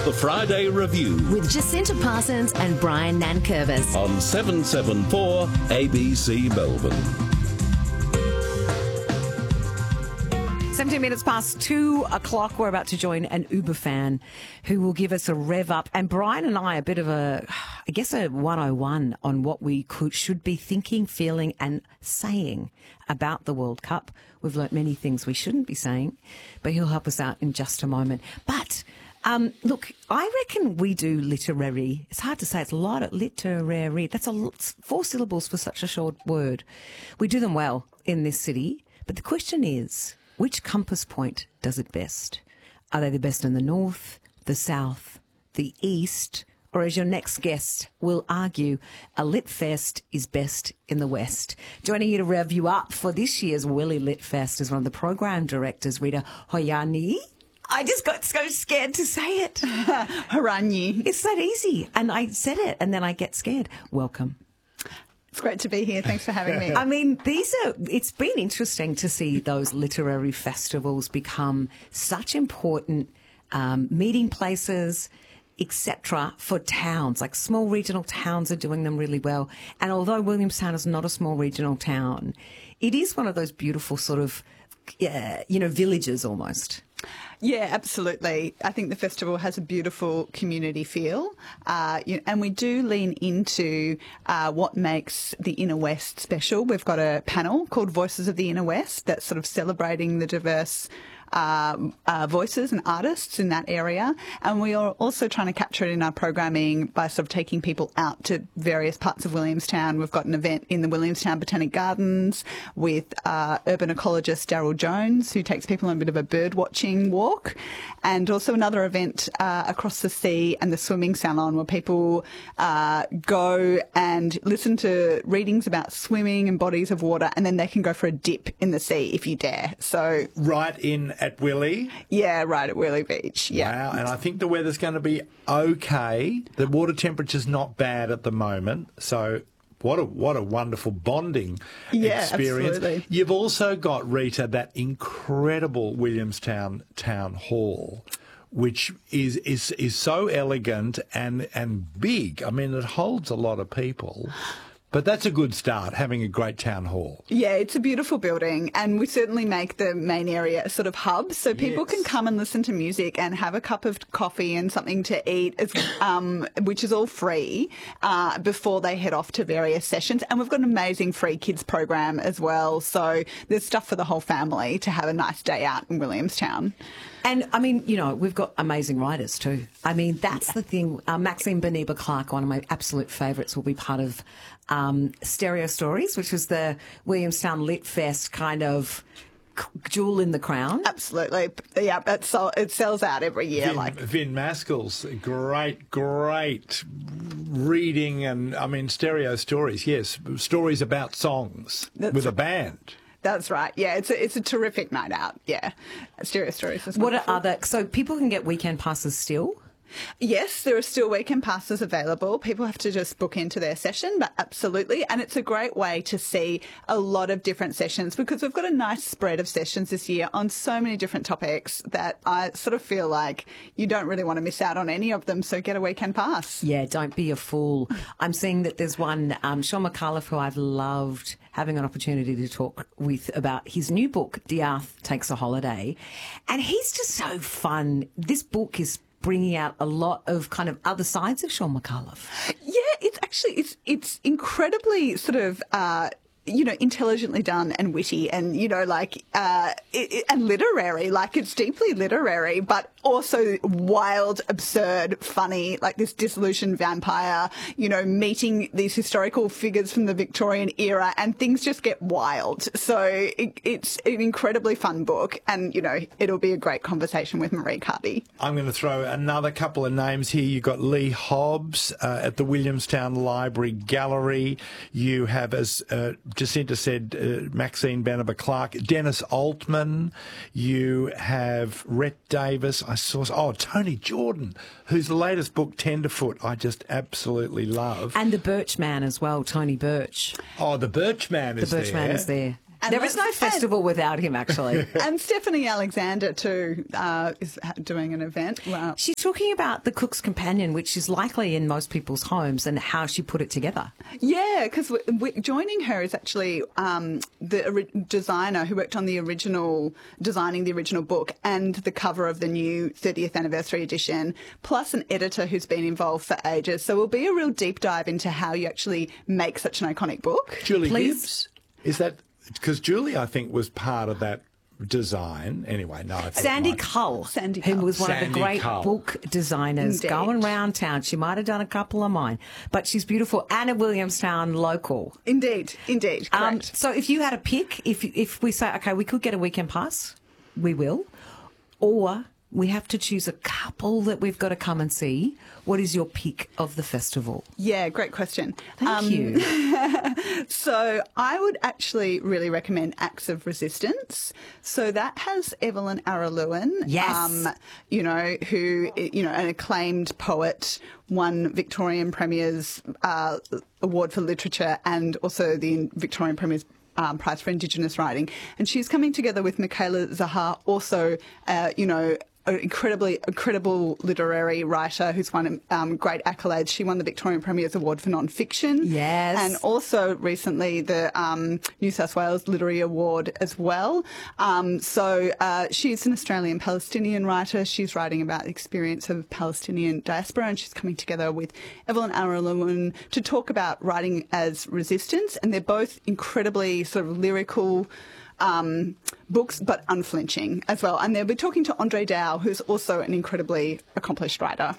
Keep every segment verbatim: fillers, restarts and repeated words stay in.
The Friday Review with Jacinta Parsons and Brian Nankervis on seven seven four A B C Melbourne. seventeen minutes past two o'clock. We're about to join an Uber fan who will give us a rev up. And Brian and I, a bit of a, I guess, a one oh one on what we could should be thinking, feeling and saying about the World Cup. We've learnt many things we shouldn't be saying, but he'll help us out in just a moment. But um, look, I reckon we do literary. It's hard to say. It's a lot of literary. That's a lot, four syllables for such a short word. We do them well in this city. But the question is, which compass point does it best? Are they the best in the north, the south, the east, or as your next guest will argue, a lit fest is best in the west? Joining you to rev you up for this year's Willie Lit Fest is one of the program directors, Rita Hoyani. I just got so scared to say it. Horanyi. It's that easy. And I said it and then I get scared. Welcome. It's great to be here. Thanks for having me. I mean, these are, it's been interesting to see those literary festivals become such important um, meeting places, et cetera, for towns. Like small regional towns are doing them really well. And although Williamstown is not a small regional town, it is one of those beautiful sort of, uh, you know, villages almost. Yeah, absolutely. I think the festival has a beautiful community feel, uh, you know, and we do lean into uh, what makes the Inner West special. We've got a panel called Voices of the Inner West that's sort of celebrating the diverse Um, uh, voices and artists in that area, and we are also trying to capture it in our programming by sort of taking people out to various parts of Williamstown. We've got an event in the Williamstown Botanic Gardens with uh, urban ecologist Daryl Jones, who takes people on a bit of a bird watching walk, and also another event uh, across the sea and the swimming salon where people uh, go and listen to readings about swimming and bodies of water, and then they can go for a dip in the sea if you dare. So right in at Willie? Yeah, right at Willie Beach. Yeah. Wow, and I think the weather's going to be okay. The water temperature's not bad at the moment, so what a what a wonderful bonding yeah, experience. Absolutely. You've also got, Rita, that incredible Williamstown Town Hall, which is is is so elegant and and big. I mean, it holds a lot of people. But that's a good start, having a great town hall. Yeah, it's a beautiful building, and we certainly make the main area a sort of hub, so people yes. can come and listen to music and have a cup of coffee and something to eat, um, which is all free, uh, before they head off to various sessions. And we've got an amazing free kids program as well, so there's stuff for the whole family to have a nice day out in Williamstown. And, I mean, you know, we've got amazing writers too. I mean, that's the thing. Uh, Maxine Beniba Clark, one of my absolute favourites, will be part of um, Stereo Stories, which was the Williamstown Lit Fest kind of jewel in the crown. Absolutely. Yeah, it, so, it sells out every year. Vin, like Vin Maskell's great, great reading and, I mean, Stereo Stories, yes, stories about songs that's with a band. That's right. Yeah, it's a, it's a terrific night out. Yeah. Stereo Stories is What wonderful. are other... So people can get weekend passes still? Yes, there are still weekend passes available. People have to just book into their session, but absolutely. And it's a great way to see a lot of different sessions because we've got a nice spread of sessions this year on so many different topics that I sort of feel like you don't really want to miss out on any of them. So get a weekend pass. Yeah, don't be a fool. I'm seeing that there's one, um, Sean McAuliffe, who I've loved having an opportunity to talk with about his new book, Diath Takes a Holiday. And he's just so fun. This book is bringing out a lot of kind of other sides of Sean McAuliffe. Yeah, it's actually, it's it's incredibly sort of, uh, you know, intelligently done and witty and, you know, like, uh, it, it, and literary, like it's deeply literary, but also wild, absurd, funny, like this disillusioned vampire, you know, meeting these historical figures from the Victorian era and things just get wild. So it, it's an incredibly fun book and, you know, it'll be a great conversation with Marie Carty. I'm going to throw another couple of names here. You've got Lee Hobbs uh, at the Williamstown Library Gallery. You have, as uh, Jacinta said, uh, Maxine Beniba Clark, Dennis Altman. You have Rhett Davis. I saw, oh, Tony Jordan, whose latest book, Tenderfoot, I just absolutely love. And the Birch Man as well, Tony Birch. Oh, the Birch Man is there. The Birch there. Man is there. And There is no let's- festival without him, actually. And Stephanie Alexander, too, uh, is ha- doing an event. Wow. She's talking about the Cook's Companion, which is likely in most people's homes, and how she put it together. Yeah, because joining her is actually um, the ori- designer who worked on the original, designing the original book and the cover of the new thirtieth anniversary edition, plus an editor who's been involved for ages. So it'll be a real deep dive into how you actually make such an iconic book. Julie Please. Gibbs? Is that because Julie, I think, was part of that design? Anyway, no. I think Sandy it might- Cull, Sandy who Cull. was one of Sandy the great Cull. book designers Indeed. going around town. She might have done a couple of mine, but she's beautiful. Anna Williamstown local. Indeed, indeed, Um, correct. so if you had a pick, if if we say, okay, we could get a weekend pass, we will, or we have to choose a couple that we've got to come and see. What is your pick of the festival? Yeah, great question. Thank Um, you. So I would actually really recommend Acts of Resistance. So that has Evelyn Araluen, Yes. you know, who, you know, an acclaimed poet, won Victorian Premier's uh, Award for Literature and also the Victorian Premier's Um, Prize for Indigenous Writing. And she's coming together with Michaela Zahar, also, uh, you know, an incredibly incredible literary writer who's won um, great accolades. She won the Victorian Premier's Award for Non-Fiction. Yes. And also recently the um, New South Wales Literary Award as well. Um, so uh, she's an Australian Palestinian writer. She's writing about the experience of Palestinian diaspora, and she's coming together with Evelyn Araluen to talk about writing as resistance. And they're both incredibly sort of lyrical Um, books, but unflinching as well. And they'll be talking to Andre Dow, who's also an incredibly accomplished writer.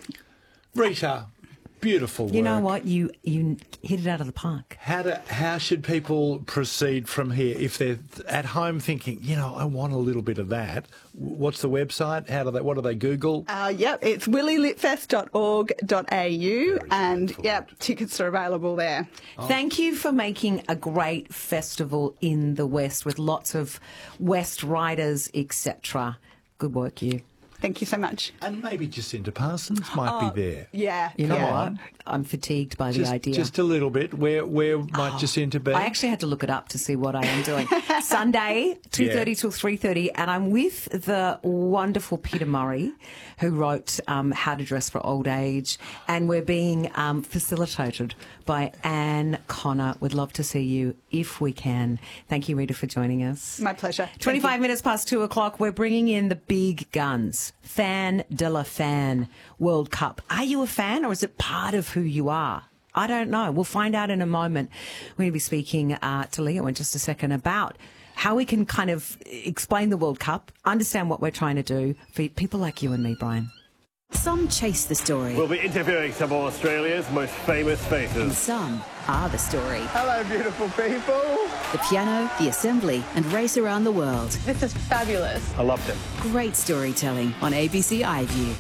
Rita, beautiful work. You know what? You you hit it out of the park. How do, how should people proceed from here if they're at home thinking, you know, I want a little bit of that? What's the website? How do they? What do they Google? Uh, yep, it's willy lit fest dot org dot a u, and yep, tickets are available there. Thank you for making a great festival in the West with lots of West writers, et cetera. Good work, you. Thank you so much. And maybe Jacinta Parsons might be there. Yeah, You know yeah. what? I'm fatigued by Just, the idea. just a little bit. Where where might Jacinta be? I actually had to look it up to see what I am doing. Sunday, two thirty Yeah. till three thirty, and I'm with the wonderful Peter Murray, who wrote um, How to Dress for Old Age, and we're being um, facilitated by Anne Connor. We'd love to see you if we can. Thank you, Rita, for joining us. My pleasure. Thank twenty-five you. minutes past two o'clock, we're bringing in the big guns. Fan de la Fan World Cup. Are you a fan, or is it part of who you are? I don't know. We'll find out in a moment. We're going to be speaking uh, to Leo in just a second about how we can kind of explain the World Cup, understand what we're trying to do for people like you and me, Brian. Some chase the story, We'll be interviewing some of Australia's most famous and faces. some are the story. Hello, beautiful people. The piano, the assembly, and race around the world. This is fabulous. I loved it. Great storytelling on A B C iView.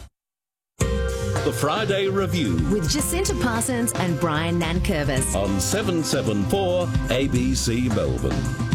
The Friday Review With Jacinta Parsons and Brian Nankervis. on seven seven four A B C Melbourne.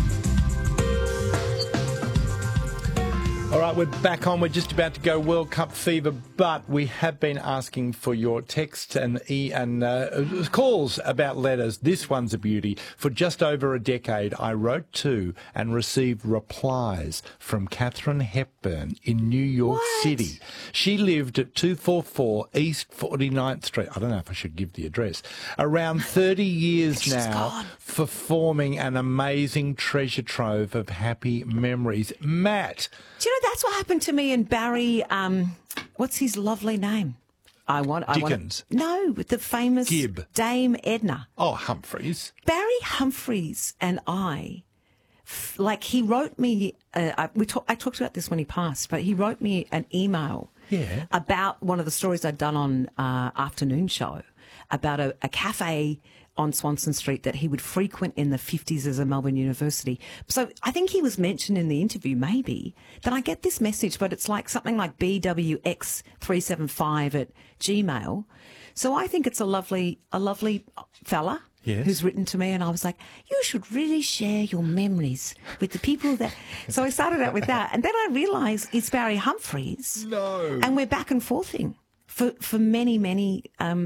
All right, we're back on. We're just about to go World Cup fever, but we have been asking for your texts and e and uh, calls about letters. This one's a beauty. For just over a decade, I wrote to and received replies from Katharine Hepburn in New York City. She lived at two forty-four East forty-ninth Street. I don't know if I should give the address. Around thirty years now, for forming an amazing treasure trove of happy memories. Matt. Do you know, that's what happened to me and Barry, um, what's his lovely name? I want, I Dickens. Want, no, the famous Gibb. Dame Edna. Oh, Humphreys. Barry Humphreys and I, f- like he wrote me, uh, I, we talk, I talked about this when he passed, but he wrote me an email Yeah. about one of the stories I'd done on uh, Afternoon Show about a, a cafe on Swanson Street that he would frequent in the fifties as a Melbourne University. So I think he was mentioned in the interview, maybe, that I get this message, but it's like something like B W X three seven five at Gmail. So I think it's a lovely, a lovely fella. Yes. Who's written to me, and I was like, you should really share your memories with the people that... So I started out with that, and then I realised it's Barry Humphreys. No. And we're back and forthing for, for many, many um,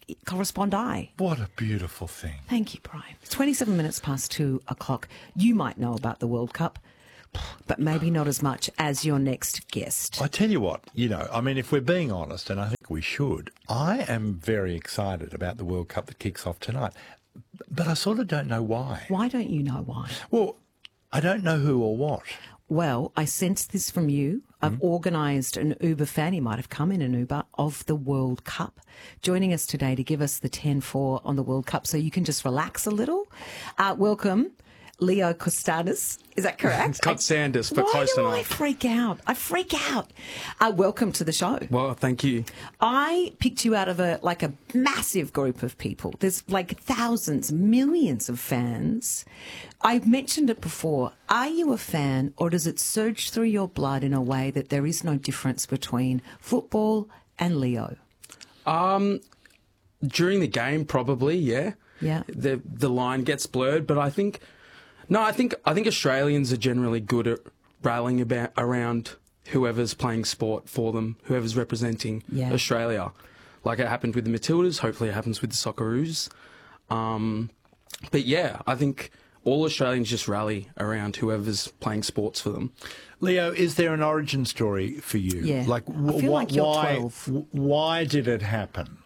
correspond I. What a beautiful thing. Thank you, Brian. It's twenty-seven minutes past two o'clock. You might know about the World Cup, but maybe not as much as your next guest. I tell you what, you know, I mean, if we're being honest, and I think we should, I am very excited about the World Cup that kicks off tonight. But I sort of don't know why. Why don't you know why? Well, I don't know who or what. Well, I sense this from you. I've mm. organised an Uber fan, he might have come in an Uber, of the World Cup, joining us today to give us the ten four on the World Cup so you can just relax a little. Uh, welcome, Leo Costadas. Is that correct? Kotsandas, but Why close do enough. I freak out? I freak out. Uh, welcome to the show. Well, thank you. I picked you out of a like a massive group of people. There's like thousands, millions of fans. I've mentioned it before. Are you a fan, or does it surge through your blood in a way that there is no difference between football and Leo? Um, during the game, probably, yeah. Yeah. The the line gets blurred, but I think no, I think I think Australians are generally good at rallying about around whoever's playing sport for them, whoever's representing Yeah. Australia. Like it happened with the Matildas. Hopefully, it happens with the Socceroos. Um, but yeah, I think all Australians just rally around whoever's playing sports for them. Leo, is there an origin story for you? Yeah. Like, I feel wh- like you're why, twelve. wh- why did it happen?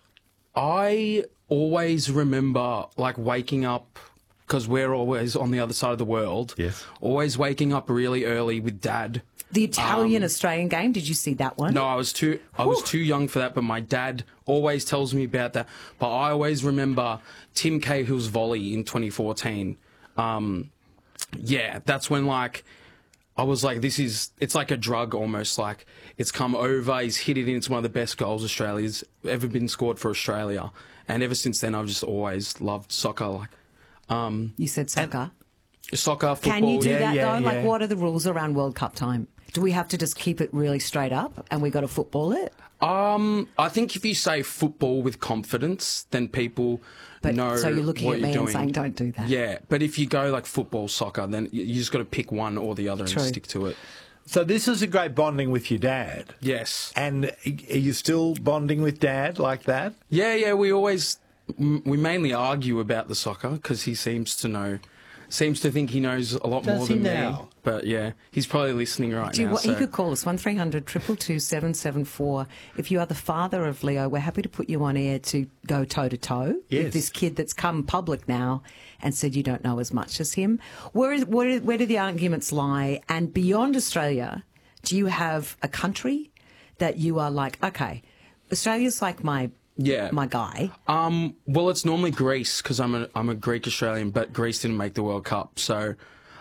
I always remember like waking up, because we're always on the other side of the world. Yes. Always waking up really early with Dad. The Italian Australian game. Did you see that one? No, I was too I was too young for that, but my dad always tells me about that. But I always remember Tim Cahill's volley in twenty fourteen. Um, yeah, that's when like I was like, this is it's like a drug almost. Like it's come over. He's hit it in. It's one of the best goals Australia's ever been scored for Australia. And ever since then, I've just always loved soccer. Like um, You said soccer. soccer, football. Can you do Yeah, that yeah, though? Like, yeah. what are the rules around World Cup time? Do we have to just keep it really straight up and we got to football it? Um, I think if you say football with confidence, then people But know so you're looking what at you're me doing. and saying, "Don't do that." Yeah, but if you go like football, soccer, then you you just got to pick one or the other True. and stick to it. So this is a great bonding with your dad. Yes. And are you still bonding with Dad like that? Yeah, yeah. We always m- we mainly argue about the soccer because he seems to know, seems to think he knows a lot Does more he than now? me. But yeah, he's probably listening right Do you, now. what, so. you could call us one three hundred two two two seven seven four. If you are the father of Leo, we're happy to put you on air to go toe to toe Yes. with this kid that's come public now and said you don't know as much as him. Where is where, where do the arguments lie? And beyond Australia, do you have a country that you are like, okay, Australia's like my Yeah. my guy. Um, well, it's normally Greece because I'm a I'm a Greek Australian, but Greece didn't make the World Cup, so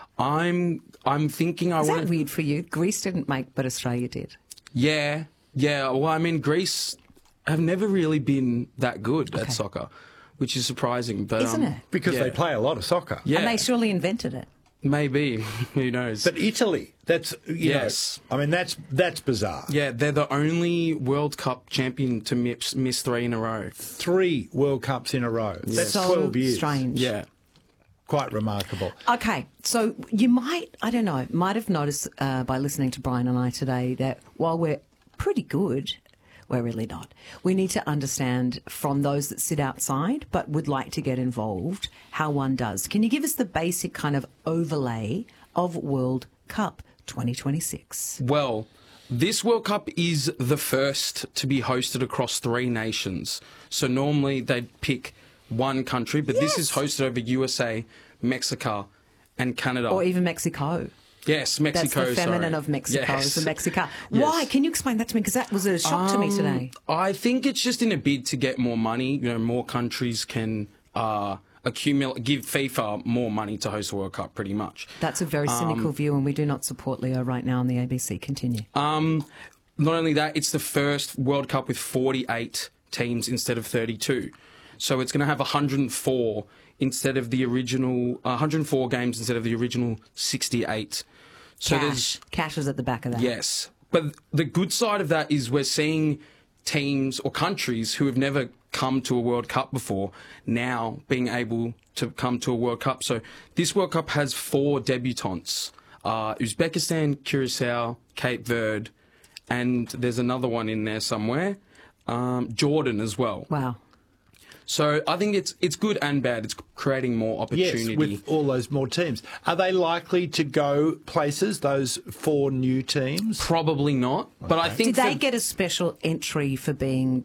I'm I'm thinking I Is want. that weird for you? Greece didn't make, but Australia did. Yeah, yeah. Well, I mean, Greece have never really been that good Okay. at soccer, which is surprising. But Isn't um, it? Because yeah. they play a lot of soccer. Yeah, And they surely invented it. maybe. Who knows? But Italy, that's, you Yes. know, I mean, that's that's bizarre. yeah, they're the only World Cup champion to miss, miss three in a row. Three World Cups in a row. That's So twelve years. strange. Yeah. Quite remarkable. Okay, so you might, I don't know, might have noticed uh, by listening to Brian and I today that while we're pretty good, we're really not. We need to understand from those that sit outside but would like to get involved how one does. Can you give us the basic kind of overlay of World Cup twenty twenty-six? Well, this World Cup is the first to be hosted across three nations. So normally they'd pick one country, but this is hosted over U S A, Mexico, and Canada. Or even Mexico. yes, That's Mexico. the feminine sorry. of Mexico, Yes. is the Mexica. Yes. Why? Can you explain that to me? Because that was a shock to me Um, today. I think it's just in a bid to get more money. You know, more countries can uh, accumulate, give FIFA more money to host the World Cup, pretty much. That's a very cynical view, and we do not support Leo right now on the A B C. Continue. Um, not only that, it's the first World Cup with forty-eight teams instead of thirty-two. So it's going to have one hundred four instead of the original, uh, one hundred four games instead of the original sixty-eight. So there's Cash. Cash is at the back of that. yes, but the good side of that is we're seeing teams or countries who have never come to a World Cup before now being able to come to a World Cup. So this World Cup has four debutants: uh, Uzbekistan, Curacao, Cape Verde, and there's another one in there somewhere, um, Jordan as well. Wow. So I think it's it's good and bad. It's creating more opportunity. Yes, with all those more teams. Are they likely to go places, those four new teams? Probably not. But I think Did they that- get a special entry for being